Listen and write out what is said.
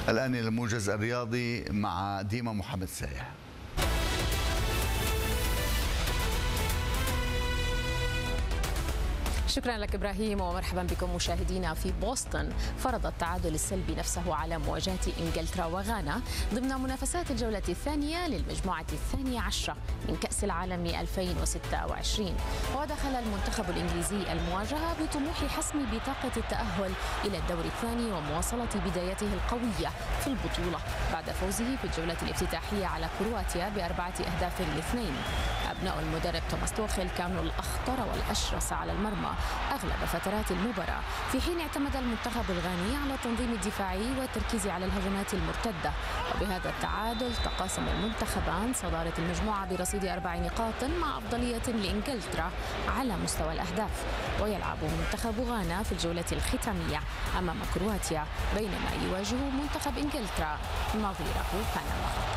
الآن إلى الموجز الرياضي مع ديما محمد سايح. شكرا لك إبراهيم ومرحبا بكم مشاهدينا. في بوسطن فرض التعادل السلبي نفسه على مواجهة إنجلترا وغانا ضمن منافسات الجولة الثانية للمجموعة الثانية عشرة من كأس العالم 2026. ودخل المنتخب الإنجليزي المواجهة بطموح حسم بطاقة التأهل إلى الدور الثاني ومواصلة بدايته القوية في البطولة بعد فوزه في الجولة الافتتاحية على كرواتيا ب4-2. أبناء المدرب توماس توخيل كانوا الأخطر والأشرس على المرمى أغلب فترات المباراة، في حين اعتمد المنتخب الغاني على التنظيم الدفاعي والتركيز على الهجمات المرتدة. وبهذا التعادل تقاسم المنتخبان صدارة المجموعة برصيد 4 نقاط مع أفضلية لإنجلترا على مستوى الأهداف. ويلعب منتخب غانا في الجولة الختامية أمام كرواتيا، بينما يواجه منتخب إنجلترا نظيره بنما.